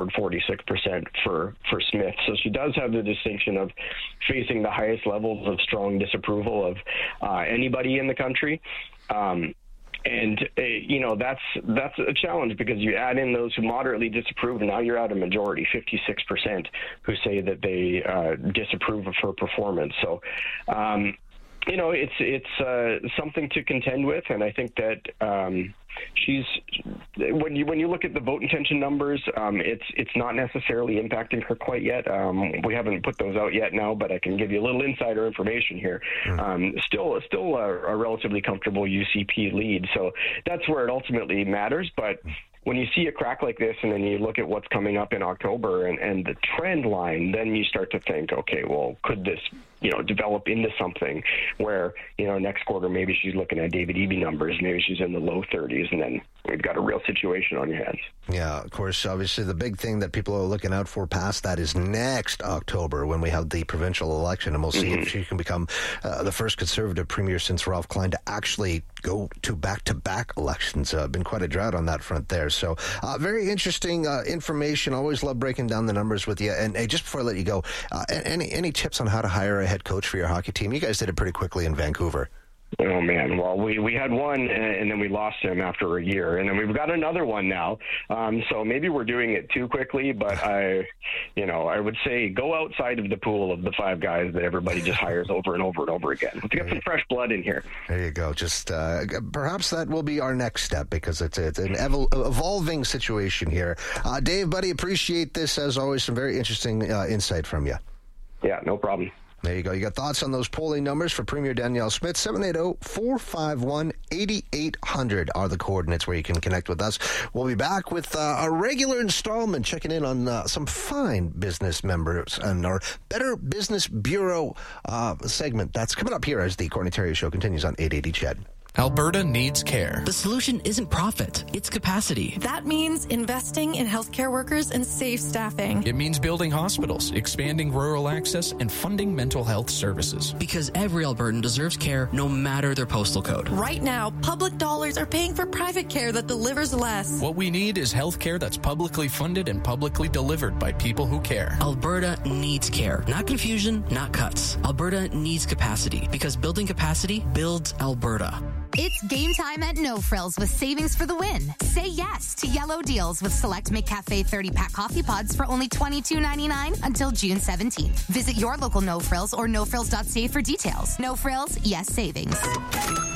46% for Smith. So she does have the distinction of facing the highest levels of strong disapproval of anybody in the country. That's a challenge, because you add in those who moderately disapprove, and now you're at a majority, 56%, who say that they disapprove of her performance. So, it's something to contend with, and I think that when you look at the vote intention numbers, it's not necessarily impacting her quite yet. We haven't put those out yet now, but I can give you a little insider information here. Still a relatively comfortable UCP lead, so that's where it ultimately matters. But when you see a crack like this, and then you look at what's coming up in October and the trend line, then you start to think, okay, well, could this develop into something where, next quarter maybe she's looking at David Eby numbers, maybe she's in the low 30s, and then we've got a real situation on your hands. Yeah, of course, obviously the big thing that people are looking out for past that is next October, when we have the provincial election, and we'll see if she can become the first Conservative premier since Ralph Klein to actually go to back-to-back elections. Been quite a drought on that front there. So very interesting information. Always love breaking down the numbers with you. And hey, just before I let you go, any tips on how to hire a head coach for your hockey team? You guys did it pretty quickly in Vancouver. Oh, man. Well, we had one, and then we lost him after a year. And then we've got another one now. So maybe we're doing it too quickly, but I would say go outside of the pool of the five guys that everybody just hires over and over and over again. Let's get some fresh blood in here. There you go. Just perhaps that will be our next step, because it's an evolving situation here. Dave, buddy, appreciate this. As always, some very interesting insight from you. Yeah, no problem. There you go. You got thoughts on those polling numbers for Premier Danielle Smith? 780-451-8800 are the coordinates where you can connect with us. We'll be back with a regular installment, checking in on some fine business members and our Better Business Bureau segment. That's coming up here as the Courtney Terry Show continues on 880 CHED. Alberta needs care. The solution isn't profit, it's capacity. That means investing in healthcare workers and safe staffing. It means building hospitals, expanding rural access, and funding mental health services. Because every Albertan deserves care, no matter their postal code. Right now, public dollars are paying for private care that delivers less. What we need is health care that's publicly funded and publicly delivered by people who care. Alberta needs care. Not confusion, not cuts. Alberta needs capacity, because building capacity builds Alberta. It's game time at No Frills with savings for the win. Say yes to yellow deals with select McCafe 30-pack coffee pods for only $22.99 until June 17th. Visit your local No Frills or nofrills.ca for details. No Frills, yes savings.